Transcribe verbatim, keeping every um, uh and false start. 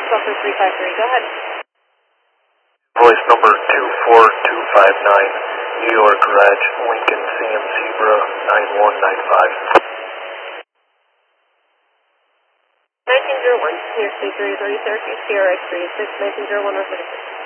Buffer three five three, go ahead. Voice number two four two five nine, New York Garage, Lincoln C M Zebra nine one nine five. nineteen zero one, New York State three thirty, Syracuse, C R X three six, nineteen zero one, North thirty-six.